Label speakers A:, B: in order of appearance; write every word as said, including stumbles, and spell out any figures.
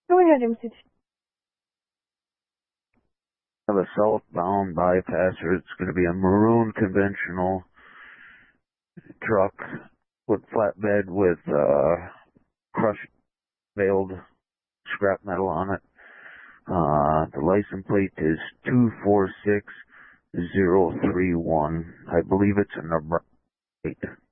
A: Go ahead, M C T.
B: Have a southbound bypasser. It's going to be a maroon conventional truck with flatbed with uh, crushed, baled scrap metal on it. Uh, the license plate is two four six zero three one. I believe it's a number eight.